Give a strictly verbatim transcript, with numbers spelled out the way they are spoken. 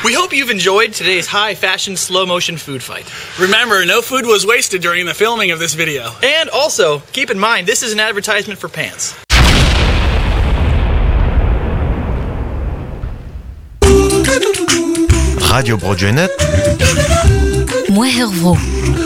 We hope you've enjoyed today's high-fashion, slow-motion food fight. Remember, no food was wasted during the filming of this video. And also, keep in mind, this is an advertisement for pants. Radio Broadway Net. Moi Hervro.